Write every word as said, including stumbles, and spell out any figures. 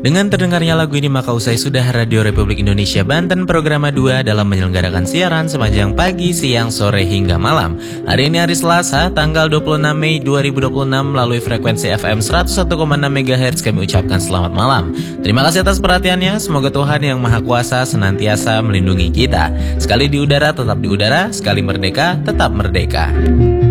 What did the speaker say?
Dengan terdengarnya lagu ini maka usai sudah Radio Republik Indonesia Banten Program dua dalam menyelenggarakan siaran sepanjang pagi, siang, sore hingga malam. Hari ini hari Selasa tanggal dua puluh enam Mei dua ribu dua puluh enam melalui frekuensi F M seratus satu koma enam megahertz kami ucapkan selamat malam. Terima kasih atas perhatiannya, semoga Tuhan yang Maha Kuasa senantiasa melindungi kita. Sekali di udara tetap di udara, sekali merdeka tetap merdeka.